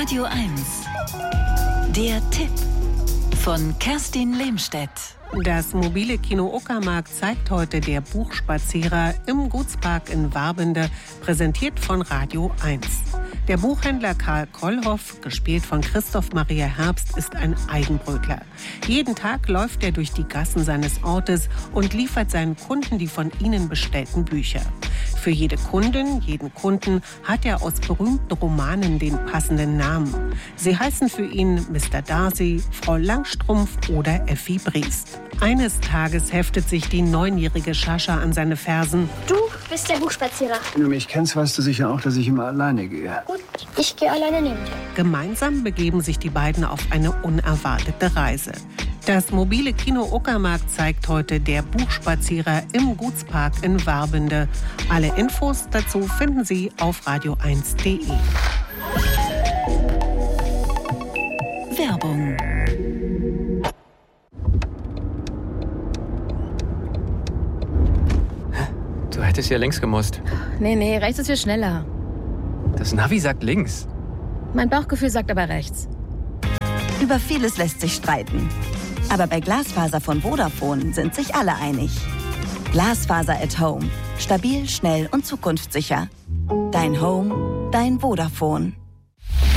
Radio 1. Der Tipp von Kerstin Lehmstedt. Das mobile Kino Uckermark zeigt heute Der Buchspazierer im Gutspark in Warbende, präsentiert von Radio 1. Der Buchhändler Karl Kollhoff, gespielt von Christoph Maria Herbst, ist ein Eigenbrötler. Jeden Tag läuft er durch die Gassen seines Ortes und liefert seinen Kunden die von ihnen bestellten Bücher. Für jede Kundin, jeden Kunden hat er aus berühmten Romanen den passenden Namen. Sie heißen für ihn Mr. Darcy, Frau Langstrumpf oder Effi Briest. Eines Tages heftet sich die 9-jährige Sascha an seine Fersen. Du bist der Buchspazierer. Wenn du mich kennst, weißt du sicher auch, dass ich immer alleine gehe. Gut, ich gehe alleine neben dir. Gemeinsam begeben sich die beiden auf eine unerwartete Reise. Das mobile Kino Uckermark zeigt heute Der Buchspazierer im Gutspark in Warbende. Alle Infos dazu finden Sie auf radio1.de. Werbung. Du hättest ja links gemusst. Nee, rechts ist viel schneller. Das Navi sagt links. Mein Bauchgefühl sagt aber rechts. Über vieles lässt sich streiten. Aber bei Glasfaser von Vodafone sind sich alle einig. Glasfaser at Home. Stabil, schnell und zukunftssicher. Dein Home, dein Vodafone.